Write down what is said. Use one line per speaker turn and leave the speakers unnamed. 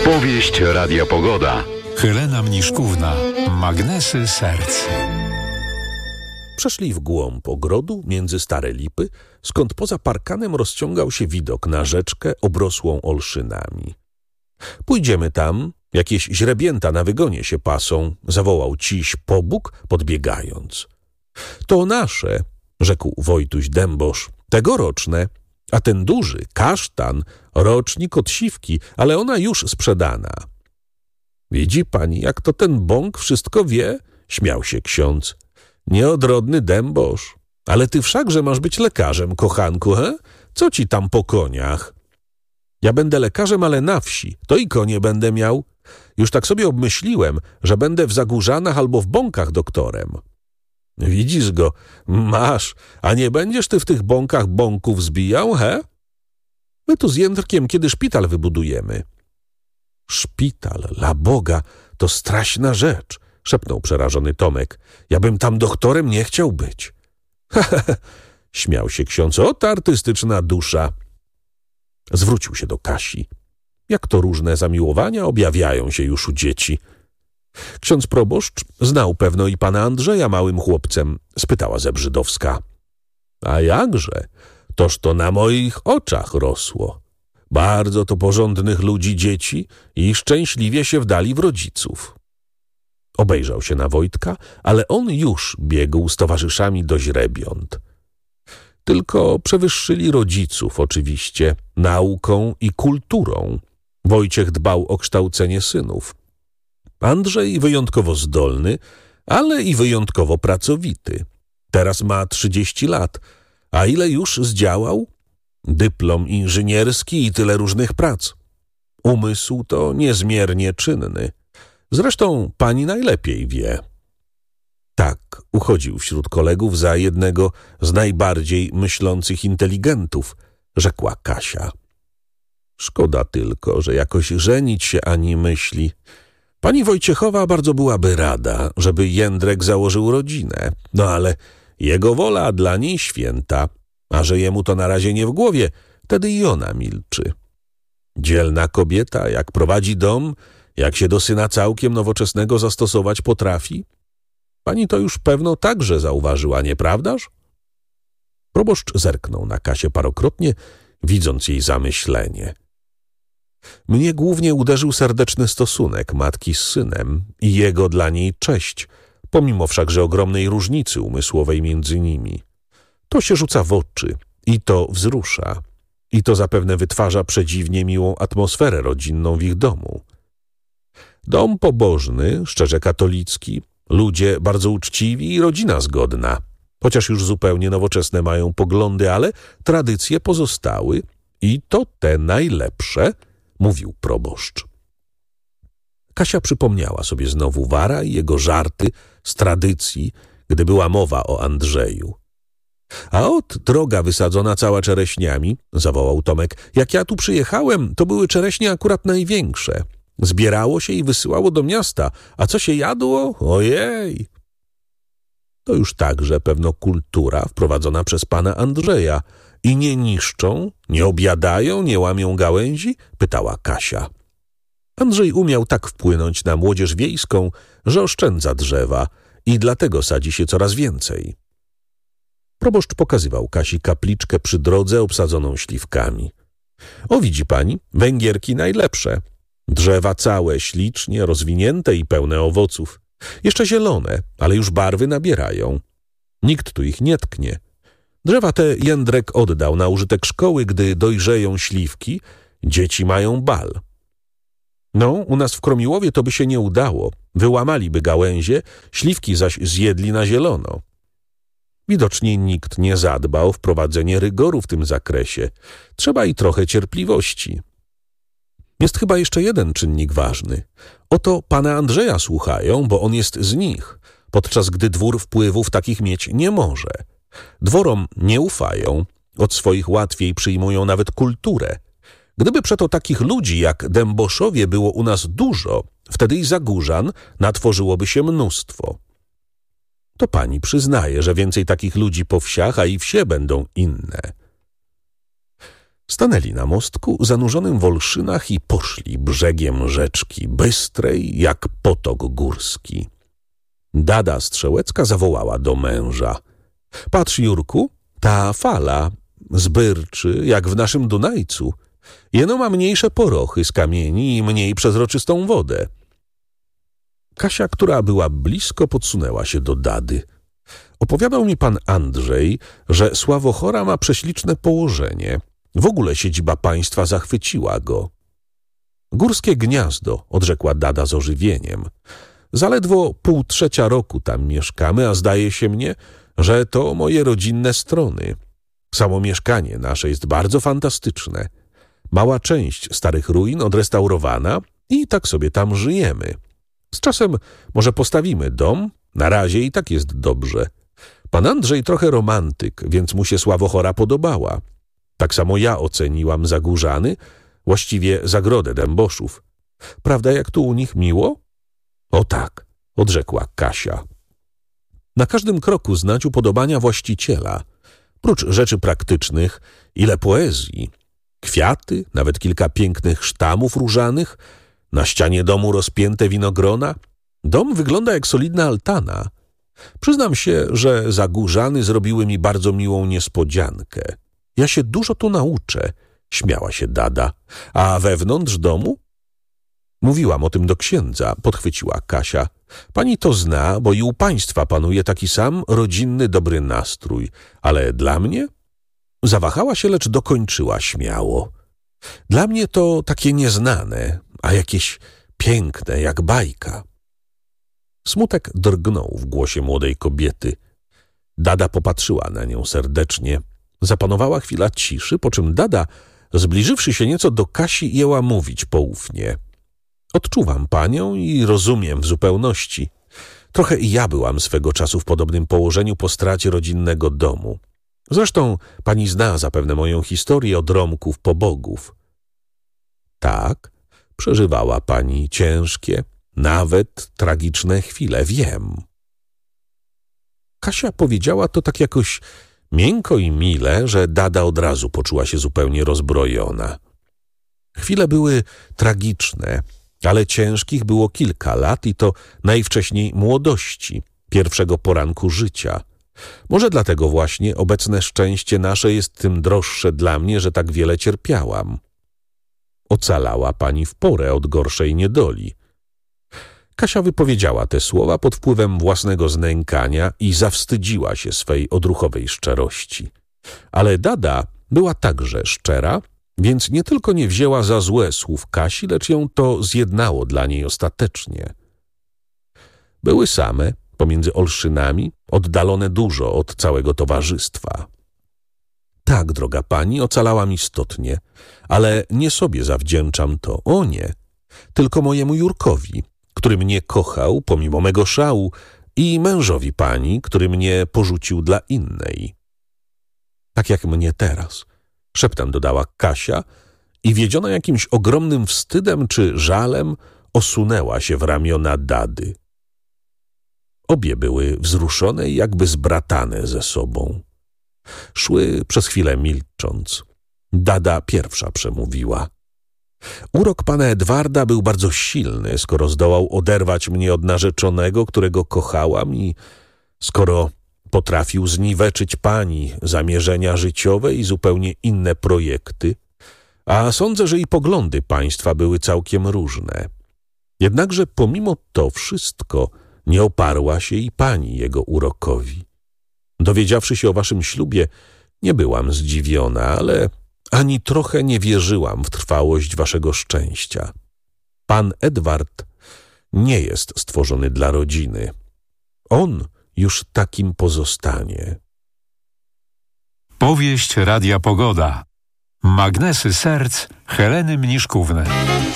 Powieść Radia Pogoda.
Helena Mniszkówna. Magnesy serc.
Przeszli w głąb ogrodu między stare lipy, skąd poza parkanem rozciągał się widok na rzeczkę obrosłą olszynami. Pójdziemy tam, jakieś źrebięta na wygonie się pasą, zawołał ciś pobóg, podbiegając. To nasze, rzekł Wojtuś Dębosz, tegoroczne, a ten duży, kasztan, rocznik od siwki, ale ona już sprzedana. Widzi pani, jak to ten bąk wszystko wie? Śmiał się ksiądz. Nieodrodny Dębosz. Ale ty wszakże masz być lekarzem, kochanku, he? Co ci tam po koniach? Ja będę lekarzem, ale na wsi. To i konie będę miał. Już tak sobie obmyśliłem, że będę w Zagórzanach albo w Bąkach doktorem. Widzisz go, masz, a nie będziesz ty w tych bąkach bąków zbijał, he? My tu z Jędrkiem kiedy szpital wybudujemy. Szpital, la Boga, to straśna rzecz, szepnął przerażony Tomek. Ja bym tam doktorem nie chciał być. Śmiał się ksiądz, ta artystyczna dusza. Zwrócił się do Kasi. Jak to różne zamiłowania objawiają się już u dzieci. Ksiądz proboszcz znał pewno i pana Andrzeja małym chłopcem, spytała Zebrzydowska. A jakże? Toż to na moich oczach rosło. Bardzo to porządnych ludzi dzieci i szczęśliwie się wdali w rodziców. Obejrzał się na Wojtka, ale on już biegł z towarzyszami do źrebiąt. Tylko przewyższyli rodziców oczywiście nauką i kulturą. Wojciech dbał o kształcenie synów. Andrzej wyjątkowo zdolny, ale i wyjątkowo pracowity. Teraz ma 30 lat, a ile już zdziałał? Dyplom inżynierski i tyle różnych prac. Umysł to niezmiernie czynny. Zresztą pani najlepiej wie. Tak, uchodził wśród kolegów za jednego z najbardziej myślących inteligentów, rzekła Kasia. Szkoda tylko, że jakoś żenić się ani myśli. Pani Wojciechowa bardzo byłaby rada, żeby Jędrek założył rodzinę, no ale jego wola dla niej święta, a że jemu to na razie nie w głowie, wtedy i ona milczy. Dzielna kobieta, jak prowadzi dom, jak się do syna całkiem nowoczesnego zastosować potrafi? Pani to już pewno także zauważyła, nieprawdaż? Proboszcz zerknął na Kasię parokrotnie, widząc jej zamyślenie. Mnie głównie uderzył serdeczny stosunek matki z synem i jego dla niej cześć, pomimo wszakże ogromnej różnicy umysłowej między nimi. To się rzuca w oczy i to wzrusza. I to zapewne wytwarza przedziwnie miłą atmosferę rodzinną w ich domu. Dom pobożny, szczerze katolicki, ludzie bardzo uczciwi i rodzina zgodna. Chociaż już zupełnie nowoczesne mają poglądy, ale tradycje pozostały i to te najlepsze, mówił proboszcz. Kasia przypomniała sobie znowu Wara i jego żarty z tradycji, gdy była mowa o Andrzeju. A ot droga wysadzona cała czereśniami, zawołał Tomek. Jak ja tu przyjechałem, to były czereśnie akurat największe. Zbierało się i wysyłało do miasta, a co się jadło? Ojej! To już także pewno kultura wprowadzona przez pana Andrzeja. I nie niszczą, nie objadają, nie łamią gałęzi? Pytała Kasia. Andrzej umiał tak wpłynąć na młodzież wiejską, że oszczędza drzewa i dlatego sadzi się coraz więcej. Proboszcz pokazywał Kasi kapliczkę przy drodze obsadzoną śliwkami. O, widzi pani, Węgierki najlepsze. Drzewa całe, ślicznie, rozwinięte i pełne owoców. Jeszcze zielone, ale już barwy nabierają. Nikt tu ich nie tknie. Drzewa te Jędrek oddał na użytek szkoły, gdy dojrzeją śliwki, dzieci mają bal. No, u nas w Kromiłowie to by się nie udało. Wyłamaliby gałęzie, śliwki zaś zjedli na zielono. Widocznie nikt nie zadba o wprowadzenie rygoru w tym zakresie. Trzeba i trochę cierpliwości. Jest chyba jeszcze jeden czynnik ważny. Oto pana Andrzeja słuchają, bo on jest z nich, podczas gdy dwór wpływów takich mieć nie może. Dworom nie ufają, od swoich łatwiej przyjmują nawet kulturę. Gdyby przeto takich ludzi jak Dęboszowie było u nas dużo, wtedy i Zagórzan natworzyłoby się mnóstwo. To pani przyznaje, że więcej takich ludzi po wsiach, a i wsie będą inne. Stanęli na mostku zanurzonym w olszynach i poszli brzegiem rzeczki, bystrej jak potok górski. Dada Strzełecka zawołała do męża: patrz, Jurku, ta fala zbyrczy jak w naszym Dunajcu. Jeno ma mniejsze porochy z kamieni i mniej przezroczystą wodę. Kasia, która była blisko, podsunęła się do dady. Opowiadał mi pan Andrzej, że Sławochora ma prześliczne położenie. W ogóle siedziba państwa zachwyciła go. Górskie Gniazdo, odrzekła dada z ożywieniem. Zaledwo 1,5 roku tam mieszkamy, a zdaje się mnie, że to moje rodzinne strony. Samo mieszkanie nasze jest bardzo fantastyczne. Mała część starych ruin odrestaurowana i tak sobie tam żyjemy. Z czasem może postawimy dom, na razie i tak jest dobrze. Pan Andrzej trochę romantyk, więc mu się Sławochora podobała. Tak samo ja oceniłam Zagórzany, właściwie zagrodę Dęboszów. Prawda, jak tu u nich miło? O tak, odrzekła Kasia. Na każdym kroku znać upodobania właściciela. Prócz rzeczy praktycznych, ile poezji. Kwiaty, nawet kilka pięknych sztamów różanych, na ścianie domu rozpięte winogrona. Dom wygląda jak solidna altana. Przyznam się, że Zagórzany zrobiły mi bardzo miłą niespodziankę. Ja się dużo tu nauczę, śmiała się dada. A wewnątrz domu? Mówiłam o tym do księdza, podchwyciła Kasia. Pani to zna, bo i u państwa panuje taki sam rodzinny, dobry nastrój. Ale dla mnie? Zawahała się, lecz dokończyła śmiało. Dla mnie to takie nieznane, a jakieś piękne, jak bajka. Smutek drgnął w głosie młodej kobiety. Dada popatrzyła na nią serdecznie. Zapanowała chwila ciszy, po czym dada, zbliżywszy się nieco do Kasi, jęła mówić poufnie. Odczuwam panią i rozumiem w zupełności. Trochę i ja byłam swego czasu w podobnym położeniu po stracie rodzinnego domu. Zresztą pani zna zapewne moją historię od Romków po Bogów. Tak, przeżywała pani ciężkie, nawet tragiczne chwile, wiem. Kasia powiedziała to tak jakoś miękko i mile, że dada od razu poczuła się zupełnie rozbrojona. Chwile były tragiczne, ale ciężkich było kilka lat i to najwcześniej młodości, pierwszego poranku życia. Może dlatego właśnie obecne szczęście nasze jest tym droższe dla mnie, że tak wiele cierpiałam. Ocalała pani w porę od gorszej niedoli. Kasia wypowiedziała te słowa pod wpływem własnego znękania i zawstydziła się swej odruchowej szczerości. Ale dada była także szczera, więc nie tylko nie wzięła za złe słów Kasi, lecz ją to zjednało dla niej ostatecznie. Były same, pomiędzy olszynami, oddalone dużo od całego towarzystwa. Tak, droga pani, ocalałam istotnie, ale nie sobie zawdzięczam to, o nie, tylko mojemu Jurkowi, który mnie kochał pomimo mego szału, i mężowi pani, który mnie porzucił dla innej. Tak jak mnie teraz, szeptem dodała Kasia i wiedziona jakimś ogromnym wstydem czy żalem osunęła się w ramiona dady. Obie były wzruszone i jakby zbratane ze sobą. Szły przez chwilę milcząc. Dada pierwsza przemówiła. Urok pana Edwarda był bardzo silny, skoro zdołał oderwać mnie od narzeczonego, którego kochałam, i skoro potrafił zniweczyć pani zamierzenia życiowe i zupełnie inne projekty, a sądzę, że i poglądy państwa były całkiem różne. Jednakże pomimo to wszystko nie oparła się i pani jego urokowi. Dowiedziawszy się o waszym ślubie, nie byłam zdziwiona, ale ani trochę nie wierzyłam w trwałość waszego szczęścia. Pan Edward nie jest stworzony dla rodziny. On już takim pozostanie.
Powieść Radia Pogoda. Magnesy serc Heleny Mniszkówny.